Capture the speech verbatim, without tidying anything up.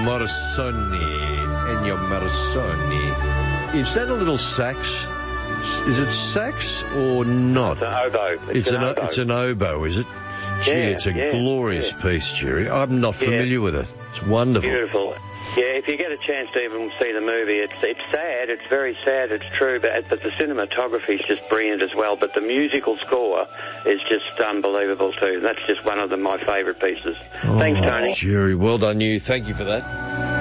Morricone. Ennio Morricone. Is that a little sax? Is it sax or not? It's an oboe. It's, it's an, an oboe. It's an oboe, is it? Gee, yeah, it's a yeah, glorious yeah. piece, Jerry. I'm not familiar yeah. with it. It's wonderful. Beautiful. Yeah, if you get a chance to even see the movie, it's it's sad, it's very sad, it's true, but, but the cinematography is just brilliant as well. But the musical score is just unbelievable too. That's just one of the, my favourite pieces. Oh, Thanks, Tony. Jerry, well done you. Thank you for that.